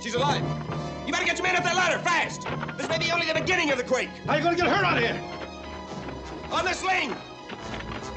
She's alive. You better get your man up that ladder, fast. This may be only the beginning of the quake. How are you going to get her out of here? On the sling.